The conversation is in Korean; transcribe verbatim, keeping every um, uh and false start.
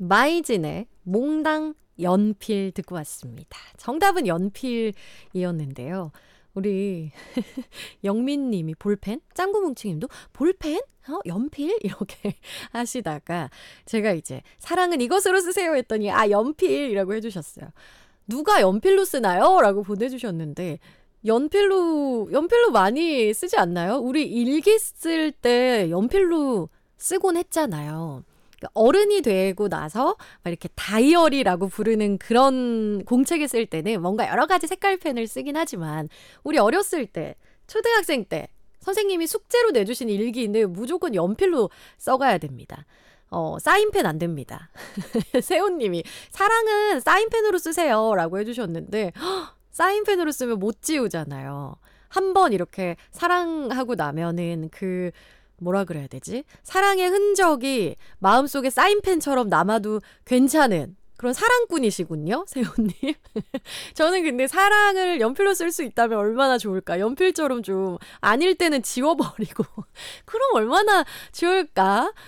마이진의 몽당 연필 듣고 왔습니다. 정답은 연필이었는데요. 우리 영민님이 볼펜? 짱구뭉치님도 볼펜? 어? 연필? 이렇게 하시다가 제가 이제 사랑은 이것으로 쓰세요 했더니 아 연필이라고 해주셨어요. 누가 연필로 쓰나요? 라고 보내주셨는데 연필로 연필로 많이 쓰지 않나요? 우리 일기 쓸 때 연필로 쓰곤 했잖아요. 어른이 되고 나서 막 이렇게 다이어리라고 부르는 그런 공책을 쓸 때는 뭔가 여러 가지 색깔 펜을 쓰긴 하지만 우리 어렸을 때 초등학생 때 선생님이 숙제로 내주신 일기인데 무조건 연필로 써가야 됩니다. 어, 사인펜 안 됩니다. 세훈님이 사랑은 사인펜으로 쓰세요 라고 해주셨는데 헉, 사인펜으로 쓰면 못 지우잖아요. 한번 이렇게 사랑하고 나면은 그 뭐라 그래야 되지? 사랑의 흔적이 마음속에 사인펜처럼 남아도 괜찮은 그런 사랑꾼이시군요, 세훈님. 저는 근데 사랑을 연필로 쓸 수 있다면 얼마나 좋을까? 연필처럼 좀 아닐 때는 지워버리고 그럼 얼마나 좋을까?